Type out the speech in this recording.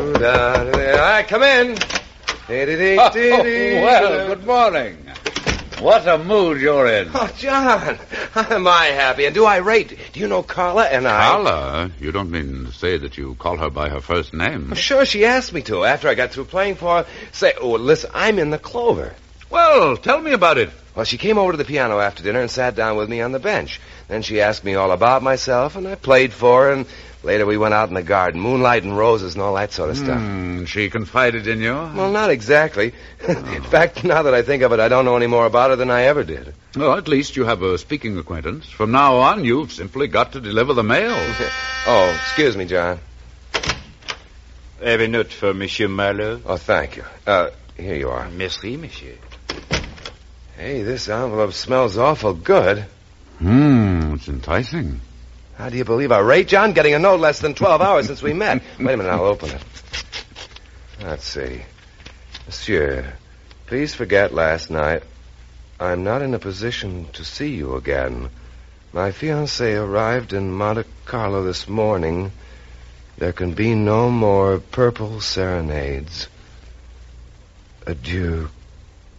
All right, come in. Well, good morning. What a mood you're in. Oh, John, am I happy? And do I rate? Do you know Carla and I? Carla? You don't mean to say that you call her by her first name? Sure, she asked me to after I got through playing for her. Listen, I'm in the Clover. Well, tell me about it. Well, she came over to the piano after dinner and sat down with me on the bench. Then she asked me all about myself, and I played for her, and later we went out in the garden, moonlight and roses and all that sort of stuff. She confided in you? Well, not exactly. In fact, now that I think of it, I don't know any more about her than I ever did. Well, at least you have a speaking acquaintance. From now on, you've simply got to deliver the mail. Oh, excuse me, John. Have a note for Monsieur Marlowe. Oh, thank you. Here you are. Merci, monsieur. Hey, this envelope smells awful good. It's enticing. How do you believe our rate, John? Getting a note less than 12 hours since we met. Wait a minute, I'll open it. Let's see. Monsieur, please forget last night. I'm not in a position to see you again. My fiancée arrived in Monte Carlo this morning. There can be no more purple serenades. Adieu,